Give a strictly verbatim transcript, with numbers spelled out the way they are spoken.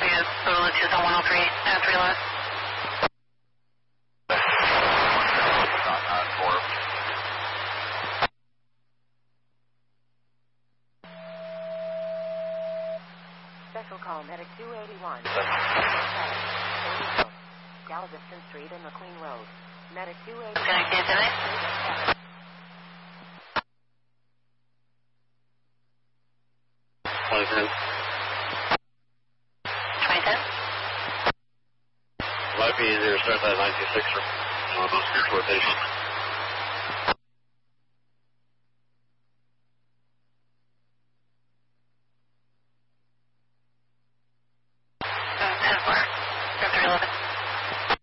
is Lulu two one oh three, and three left. Special call medic two eighty-one. Galveston Street and McQueen Road. Medic two eighty-one. Connected tonight. twenty ten. twenty ten. Might be easier to start that nineteen six or one of those gear rotations. ten four. three eleven.